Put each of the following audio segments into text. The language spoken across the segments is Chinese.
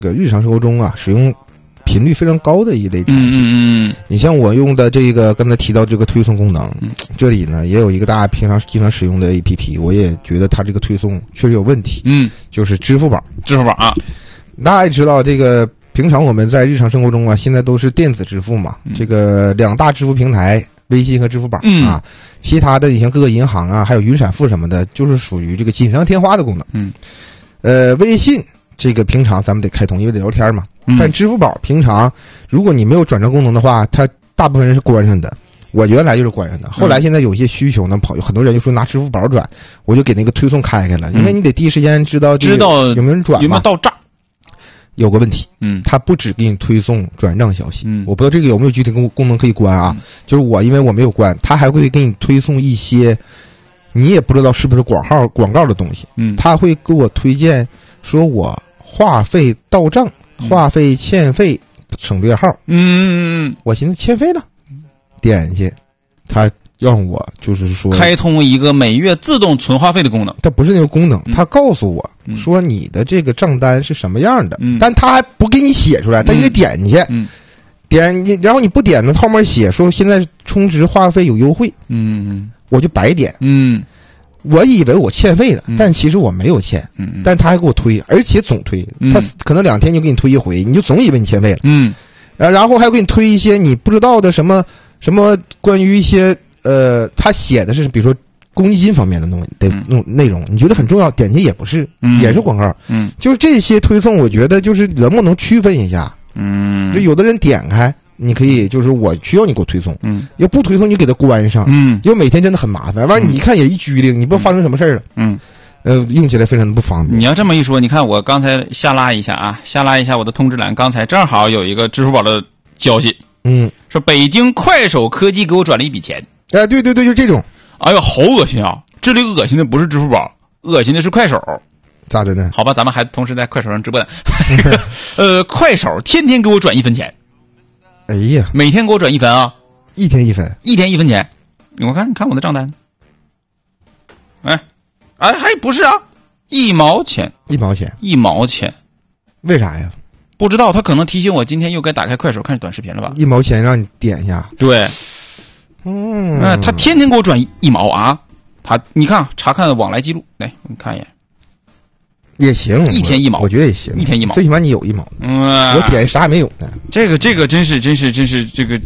个日常生活中啊使用频率非常高的一类产品。你像我用的这个刚才提到这个推送功能，这里呢也有一个大家平常经常使用的 APP， 我也觉得它这个推送确实有问题。就是支付宝。支付宝啊，大家也知道这个。平常我们在日常生活中啊，现在都是电子支付嘛，这个2大支付平台，微信和支付宝啊，其他的你像各个银行啊，还有云闪付什么的，就是属于这个锦上添花的功能。微信这个平常咱们得开通，因为得聊天嘛。但支付宝平常如果你没有转账功能的话，它大部分人是关上的。我原来就是关上的，后来现在有些需求呢，有很多人就说拿支付宝转，我就给那个推送开了，因为你得第一时间知道有没有人转嘛， 有没有到账。 有个问题，它不只给你推送转账消息，我不知道这个有没有具体功能可以关啊？就是因为我没有关，它还会给你推送一些你也不知道是不是广告的东西，它会给我推荐说我话费到账、话费欠费省略号，我寻思欠费了，点进去，它让我就是说开通一个每月自动存话费的功能。 它不是那个功能，它告诉我说你的这个账单是什么样的，但它还不给你写出来，但你得点进去，点你，然后你不点呢，后面写说现在充值话费有优惠，我就白点，我以为我欠费了，但其实我没有欠，但他还给我推，而且总推，他可能2天就给你推一回，你就总以为你欠费了，然后还给你推一些你不知道的什么关于一些他写的是比如说公积金方面的内容，你觉得很重要，点击也不是，也是广告，就是这些推送，我觉得就是能不能区分一下，就有的人点开，你可以就是我需要你给我推送，要不推送你给他关上，因为每天真的很麻烦，完了你一看也一拘灵，你不知道发生什么事了，用起来非常的不方便。 你要这么一说，你看我刚才下拉一下我的通知栏，刚才正好有一个支付宝的消息，说北京快手科技给我转了一笔钱。 对，就这种。 哎呦，好恶心啊！这里恶心的不是支付宝，恶心的是快手。 咋的呢？ 好吧，咱们还同时在快手上直播呢。快手天天给我转1分钱。 哎呀， 每天给我转1分啊！ 一天1分 ，1天1分钱。你看我的账单。哎，还不是啊，1毛钱。1毛钱。 为啥呀？ 不知道，他可能提醒我今天又该打开快手看短视频了吧？ 1毛钱让你点一下。 对。他天天给我转1毛啊！你看查看往来记录，来你看一眼， 也行，1 天1毛， 我觉得也行，1 天1毛， 最起码你有1毛。我点啥也没有呢。 这个真是这个。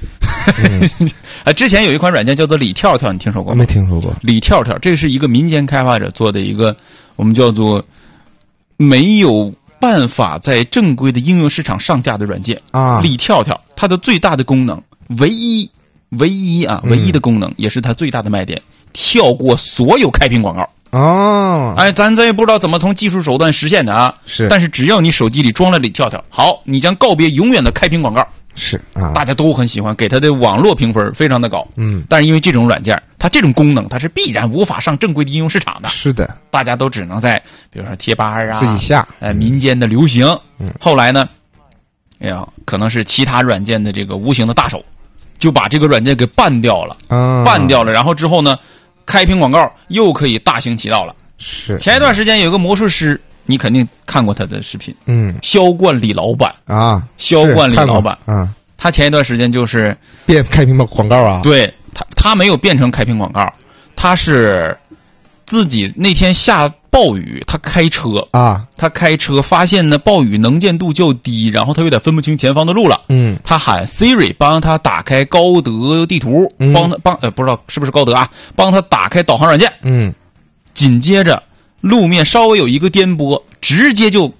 之前有一款软件叫做李跳跳，你听说过吗？ 没听说过。 李跳跳，这是一个民间开发者做的一个，我们叫做没有办法在正规的应用市场上架的软件啊。李跳跳，它的最大的功能，唯一的功能，也是它最大的卖点，跳过所有开屏广告。咱也不知道怎么从技术手段实现的啊。是，但是只要你手机里装了李跳跳，好，你将告别永远的开屏广告。 是啊， 大家都很喜欢，给它的网络评分非常的高。但是因为这种软件，它这种功能，它是必然无法上正规的应用市场的。 是的， 大家都只能在比如说贴吧啊， 自己下， 民间的流行。后来呢，可能是其他软件的这个无形的大手，就把这个软件给办掉了，然后之后呢，开屏广告又可以大行其道了。 是， 前一段时间有个魔术师，你肯定看过他的视频，销冠李老板啊，销冠李老板啊，他前一段时间就是变开屏广告啊， 对，他没有变成开屏广告，他是自己那天下暴雨，他开车发现呢暴雨能见度较低，然后他有点分不清前方的路了，他喊 Siri 帮他打开高德地图，不知道是不是高德啊，帮他打开导航软件，紧接着路面稍微有一个颠簸，直接就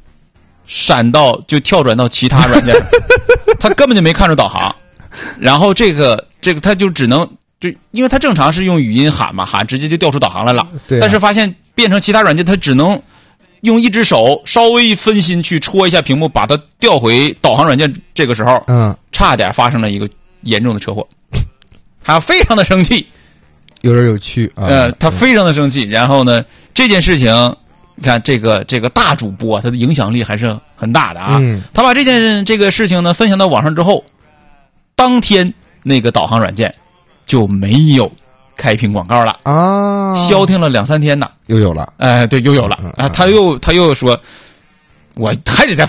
跳转到其他软件上，他根本就没看着导航，然后这个他就只能因为他正常是用语音喊嘛，喊直接就调出导航来了，但是发现变成其他软件，他只能用一只手稍微分心去戳一下屏幕，把它调回导航软件。这个时候，差点发生了一个严重的车祸，他非常的生气。 有点有趣啊！ 他非常的生气，然后呢，这件事情，你看这个大主播，他的影响力还是很大的啊。他把这个事情呢分享到网上之后，当天那个导航软件就没有开屏广告了啊，消停了2-3天呢， 又有了。 对，又有了啊！他又说， 我还得再